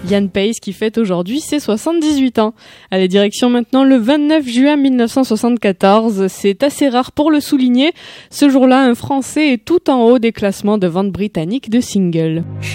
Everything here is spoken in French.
Ian Pace qui fête aujourd'hui ses 78 ans. Allez, direction maintenant le 29 juin 1974. C'est assez rare pour le souligner. Ce jour-là, un Français est tout en haut des classements de vente britanniques de singles.